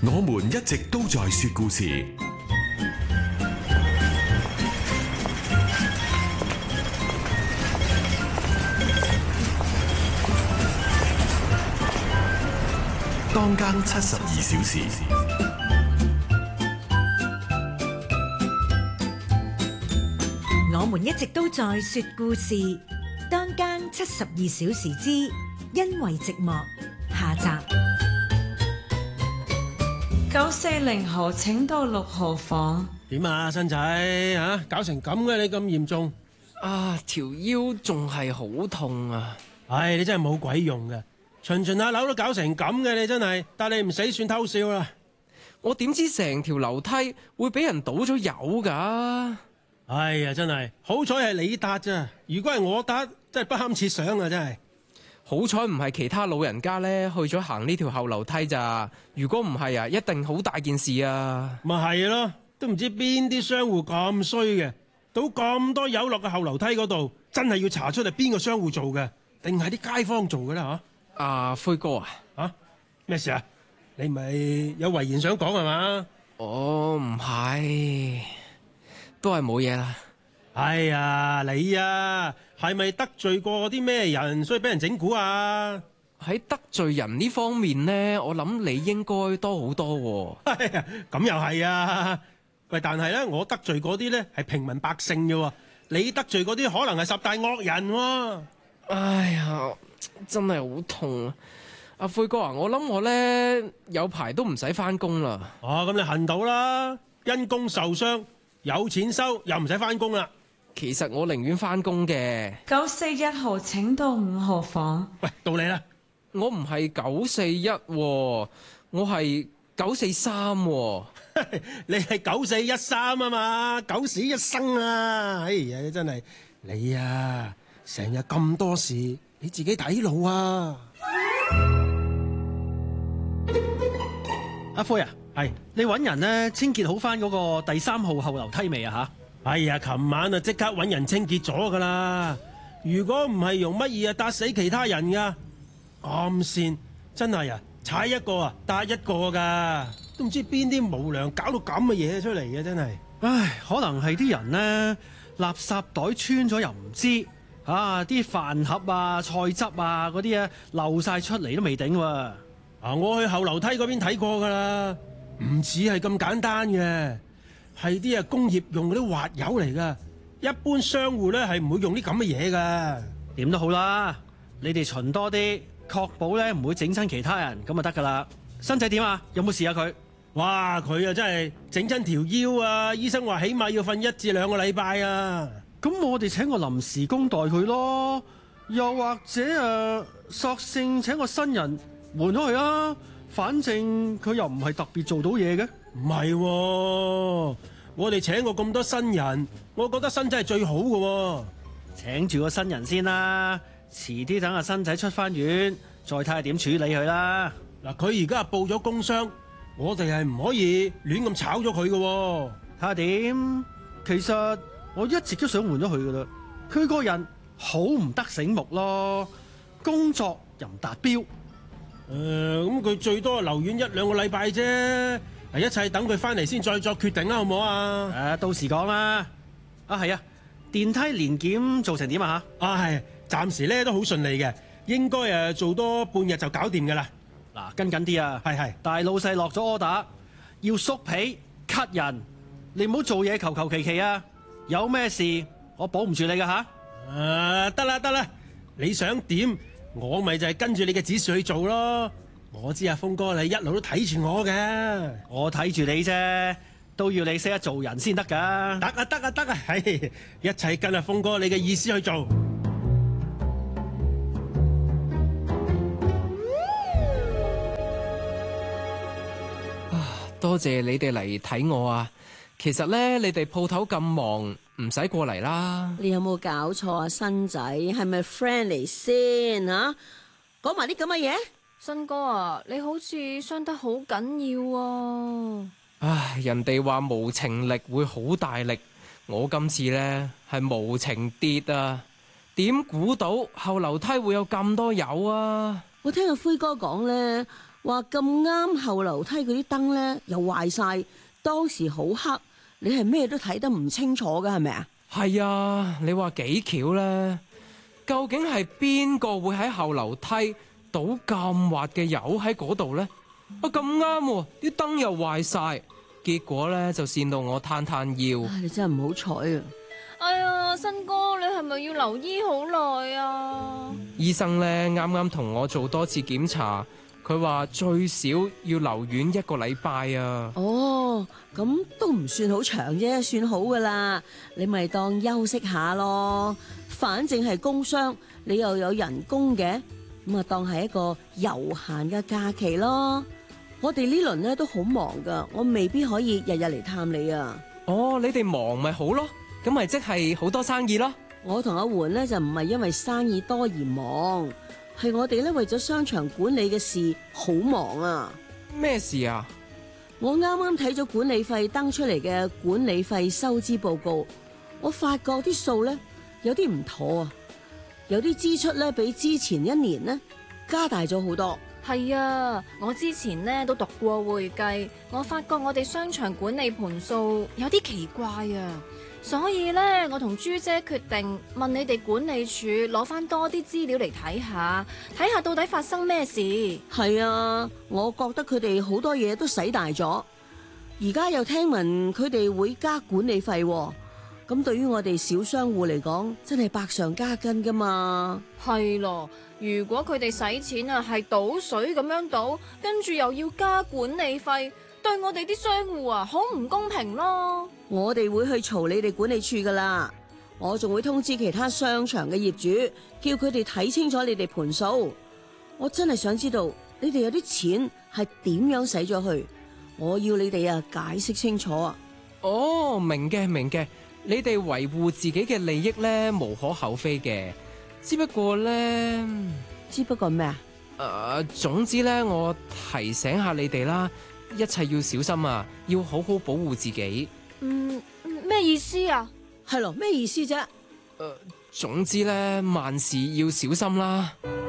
我們一直都在說故事。當更72小時。 我們一直都在說故事。當更72小時之因為寂寞下集。 940號請到6號房。 點啊，新仔嚇，搞成咁嘅，你咁嚴重啊！條腰仲係好痛啊！ 唉，你真係冇鬼用嘅，巡下樓都搞成咁嘅，你真係，但你唔死算偷笑啦！ 我點知成條樓梯會俾人倒咗油㗎？ 哎呀，真係好彩係你搭咋，如果係我搭，真係不堪設想啊！真係好彩唔係其他老人家咧去咗行呢條後樓梯咋，如果唔係啊，一定好大件事啊！ 咪係咯，都唔知邊啲商戶咁衰嘅，倒咁多油落個後樓梯嗰度，真係要查出係邊個商戶做嘅，定係啲街坊做嘅啦嚇？ 阿輝哥啊， 嚇咩事啊？你咪有遺言想講係嘛？ 我唔係，都係冇嘢啦。 哎呀，你啊，係咪得罪過啲咩人，所以俾人整蠱啊？ 喺得罪人呢方面呢，我諗你應該多好多喎。 哎呀，咁又係啊！喂，但係咧，我得罪嗰啲咧係平民百姓嘅喎，你得罪嗰啲可能係十大惡人喎。 哎呀，真係好痛啊！阿輝哥啊，我諗我咧有排都唔使返工啦。 哦，咁你恨到啦，因公受傷，有錢收又唔使返工啦。 其實我寧願返工嘅。 941號請到5號房。 喂，到你啦。 我唔係941喎，我係943喎。 你係9413啊嘛，九死一生啊！哎呀，真係你啊，成日咁多事，你自己睇路啊！ 阿輝啊，係你揾人咧清潔好翻嗰個第3號後樓梯未啊？吓， 哎呀，琴晚啊即刻揾人清潔咗噶啦。如果唔係用乜嘢啊，搭死其他人噶咁線，真係啊，踩一個啊，搭一個噶，都唔知邊啲無良搞到咁嘅嘢出嚟嘅，真係。 唉，可能係啲人呢，垃圾袋穿咗又唔知，啲飯盒啊、菜汁啊嗰啲啊漏晒出嚟都未頂喎。 我去後樓梯嗰邊睇過噶啦，唔似係咁簡單嘅，係啲工業用嗰啲滑油嚟噶，一般商戶咧係唔會用啲咁嘅嘢噶。 點都好啦，你哋巡多啲，確保咧唔會整親其他人，咁就得噶啦。新仔點啊？有冇事啊佢？ 哇，佢啊真係整親條腰啊，醫生話起碼要瞓1至2個禮拜啊。 咁我哋請個臨時工代佢咯，又或者索性請個新人換咗佢啊，反正佢又唔係特別做到嘢嘅。 唔係喎，我哋請過咁多新人，我覺得新仔係最好嘅喎。 請住個新人先啦，遲啲等阿新仔出翻院，再睇下點處理佢啦。 嗱，佢而家報咗工傷，我哋係唔可以亂咁炒咗佢嘅喎。 睇下點？其實我一直都想換咗佢噶啦，佢個人好唔得醒目咯，工作又唔達標。 咁佢最多留院1、2個禮拜啫，一切等佢翻嚟先再作決定啦，好唔好啊？ 到時講啦。係啊，電梯年檢做成點啊？ 係，暫時咧都好順利嘅，應該做多半日就搞掂噶啦。 嗱，跟緊啲啊！ 係，大老細落咗 order，要縮皮 cut 人，你唔好做嘢求求其其啊！有咩事我保唔住你噶吓。 得啦，你想點？我咪就係跟住你嘅指示去做咯。我知阿峰哥你一路都睇住我嘅， 我睇住你啫，都要你識得做人先得噶。 得啊，係一切跟阿峰哥你嘅意思去做。 多謝你哋嚟睇我啊！其實咧，你哋鋪頭咁忙，唔使過嚟啦。 你有冇搞錯啊，新仔？係咪 friend 嚟先啊？講埋啲咁嘅嘢？ 新哥啊，你好似傷得好緊要啊！ 唉，人哋話無情力會好大力，我今次呢係無情跌啊！點估到後樓梯會有咁多油啊？ 我聽阿輝哥講咧， 話咁啱後樓梯嗰啲燈呢又壞晒，當時好黑，你係咩都睇得唔清楚㗎係咪啊？ 係啊，你話幾巧呢？究竟係邊個會喺後樓梯倒咁滑嘅油喺嗰度呢？啊咁啱喎，啲燈又壞晒，結果呢就跣到我攤攤腰。 你真係唔好彩啊！ 哎呀，新哥，你係咪要留醫好耐啊？ 醫生呢啱啱同我做多次檢查，佢話最少要留院1個禮拜啊。 哦，咁都唔算好長啫，算好噶啦。你咪當休息下咯，反正係工傷，你又有人工嘅，咁啊當係一個悠閒嘅假期咯。我哋呢輪呢都好忙噶，我未必可以日日嚟探你啊。 哦，你哋忙咪好咯，咁咪即係好多生意咯。 我同阿媛呢就唔係因為生意多而忙，係我哋呢為咗商場管理嘅事好忙啊。 咩事啊？ 我啱啱睇咗管理費登出嚟嘅管理費收支報告，我發覺啲數呢有啲唔妥啊，有啲支出呢比之前一年呢加大咗好多。 係啊，我之前呢都讀過會計，我發覺我哋商場管理盤數有啲奇怪啊，所以呢，我同朱姐決定問你哋管理處攞翻多啲資料嚟睇下到底發生咩事。 係啊，我覺得佢哋好多嘢都使大咗，而家又聽聞佢哋會加管理費喎，咁對於我哋小商戶嚟講，真係百上加斤噶嘛。 係咯，如果佢哋使錢啊係倒水咁樣倒，跟住又要加管理費，對我哋啲商戶啊好唔公平咯。 我哋會去嘈你哋管理處噶啦，我仲會通知其他商場嘅業主，叫佢哋睇清楚你哋盤數。我真係想知道你哋有啲錢係點樣使咗去，我要你哋啊解釋清楚啊。 哦，明嘅明嘅，你哋維護自己嘅利益咧無可厚非嘅，只不過咩啊？總之咧，我提醒下你哋啦，一切要小心啊，要好好保護自己。 咩意思啊？ 係咯，咩意思啫？ 總之咧，萬事要小心啦。